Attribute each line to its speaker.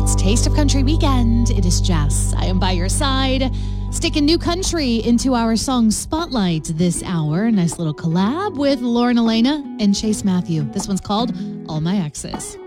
Speaker 1: It's Taste of Country Weekend. It is Jess. I am by your side, sticking new country into our song Spotlight this hour. Nice little collab with Lauren Elena and Chase Matthew. This one's called All My Exes.